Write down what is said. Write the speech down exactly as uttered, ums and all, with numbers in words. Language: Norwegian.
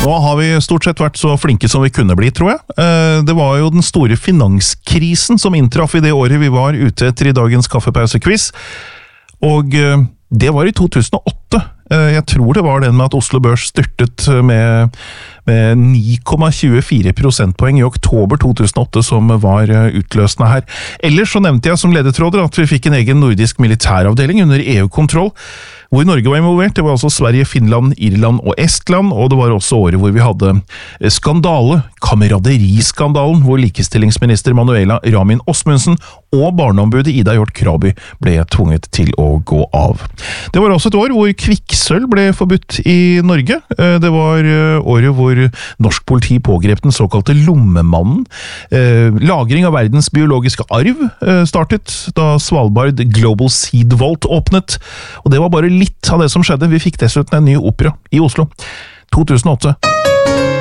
Nå har vi stort sett vært så flinke som vi kunne bli, tror jeg. Det var jo den store finanskrisen som inntraff i det året vi var ute etter i dagens kaffepause-quiz. Og det var i to tusen og åtte. Jeg tror det var den med at Oslo Børs styrtet med, med ni komma tjuefire prosentpoeng i oktober to tusen og åtte som var utløsende her. Ellers så nevnte jeg som ledetråder at vi fikk en egen nordisk militæravdeling under E U-kontroll, hvor Norge var involvert. Det var altså Sverige, Finland, Irland og Estland, og det var også året hvor vi hadde skandale, kameraderiskandalen, hvor likestillingsminister Manuela Ramin Osmundsen og barneombudet Ida Hjort Kraby ble tvunget til å gå av. Det var også et år hvor kvikksølv ble forbudt i Norge. Det var året hvor norsk politi pågrep den såkalte lommemannen. Lagring av verdens biologiske arv startet da Svalbard Global Seed Vault åpnet, og det var bare litt av det som skjedde. Vi fikk dessuten en ny opera i Oslo. to tusen og åtte.